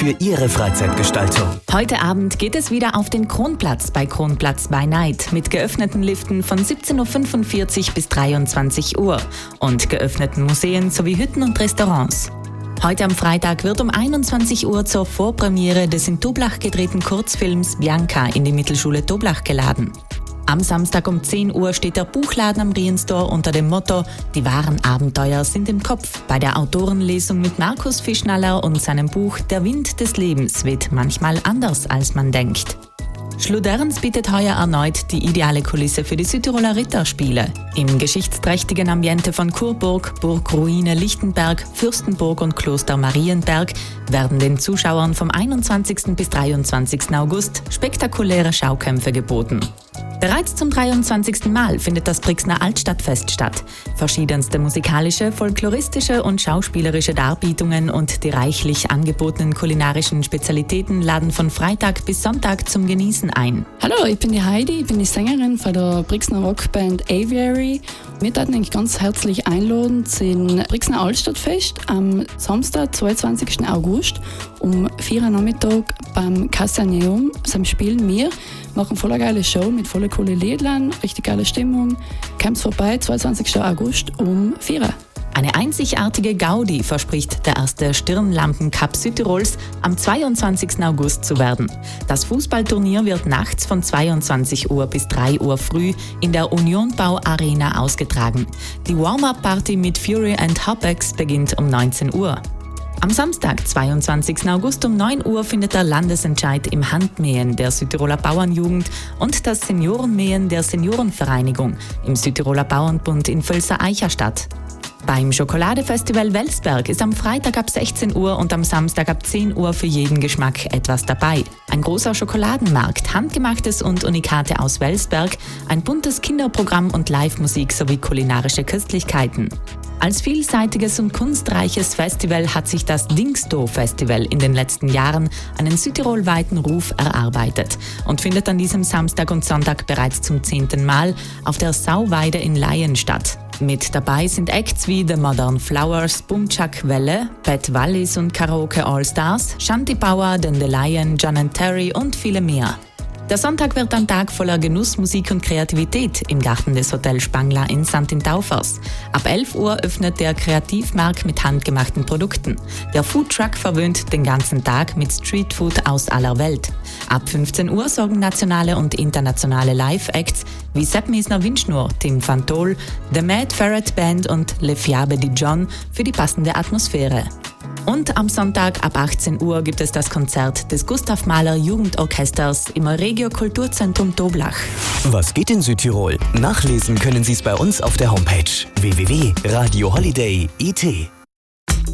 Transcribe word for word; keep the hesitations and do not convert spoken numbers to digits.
für Ihre Freizeitgestaltung. Heute Abend geht es wieder auf den Kronplatz bei Kronplatz by Night mit geöffneten Liften von siebzehn Uhr fünfundvierzig bis dreiundzwanzig Uhr und geöffneten Museen sowie Hütten und Restaurants. Heute am Freitag wird um einundzwanzig Uhr zur Vorpremiere des in Toblach gedrehten Kurzfilms Bianca in die Mittelschule Toblach geladen. Am Samstag um zehn Uhr steht der Buchladen am Rienstor unter dem Motto »Die wahren Abenteuer sind im Kopf« bei der Autorenlesung mit Markus Fischnaller und seinem Buch »Der Wind des Lebens weht manchmal anders, als man denkt«. Schluderns bietet heuer erneut die ideale Kulisse für die Südtiroler Ritterspiele. Im geschichtsträchtigen Ambiente von Churburg, Burgruine Lichtenberg, Fürstenburg und Kloster Marienberg werden den Zuschauern vom einundzwanzigsten bis dreiundzwanzigsten August spektakuläre Schaukämpfe geboten. Bereits zum dreiundzwanzigsten Mal findet das Brixner Altstadtfest statt. Verschiedenste musikalische, folkloristische und schauspielerische Darbietungen und die reichlich angebotenen kulinarischen Spezialitäten laden von Freitag bis Sonntag zum Genießen ein. Hallo, ich bin die Heidi, ich bin die Sängerin von der Brixner Rockband Aviary. Wir würden euch ganz herzlich einladen zum Brixner Altstadtfest am Samstag, zweiundzwanzigsten August um vier Uhr Nachmittag beim Castaneum. Also spielen wir, machen voll eine geile Show mit voll coolen Liedern, richtig geile Stimmung. Kommt vorbei, zweiundzwanzigsten August um vier Uhr. Eine einzigartige Gaudi verspricht der erste Stirnlampen-Cup Südtirols am zweiundzwanzigsten August zu werden. Das Fußballturnier wird nachts von zweiundzwanzig Uhr bis drei Uhr früh in der Unionbau Arena ausgetragen. Die Warm-Up-Party mit Fury and Hopex beginnt um neunzehn Uhr. Am Samstag, zweiundzwanzigsten August um neun Uhr findet der Landesentscheid im Handmähen der Südtiroler Bauernjugend und das Seniorenmähen der Seniorenvereinigung im Südtiroler Bauernbund in Völser-Eicher statt. Beim Schokoladefestival Welsberg ist am Freitag ab sechzehn Uhr und am Samstag ab zehn Uhr für jeden Geschmack etwas dabei. Ein großer Schokoladenmarkt, Handgemachtes und Unikate aus Welsberg, ein buntes Kinderprogramm und Live-Musik sowie kulinarische Köstlichkeiten. Als vielseitiges und kunstreiches Festival hat sich das Dingsto-Festival in den letzten Jahren einen südtirolweiten Ruf erarbeitet und findet an diesem Samstag und Sonntag bereits zum zehnten Mal auf der Sauweide in Laien statt. Mit dabei sind Acts wie The Modern Flowers, Bumchak Welle, Pat Wallis und Karaoke All Stars, Shanti Power, Dandelion, John and Terry und viele mehr. Der Sonntag wird ein Tag voller Genuss, Musik und Kreativität im Garten des Hotel Spangler in Sankt Taufers. Ab elf Uhr öffnet der Kreativmarkt mit handgemachten Produkten. Der Foodtruck verwöhnt den ganzen Tag mit Streetfood aus aller Welt. Ab fünfzehn Uhr sorgen nationale und internationale Live-Acts wie Sepp Mesner Windschnur, Tim Fantol, The Mad Ferret Band und Le Fiabe di John für die passende Atmosphäre. Und am Sonntag ab achtzehn Uhr gibt es das Konzert des Gustav Mahler Jugendorchesters im Regio Kulturzentrum Toblach. Was geht in Südtirol? Nachlesen können Sie es bei uns auf der Homepage w w w punkt radio holiday punkt i t.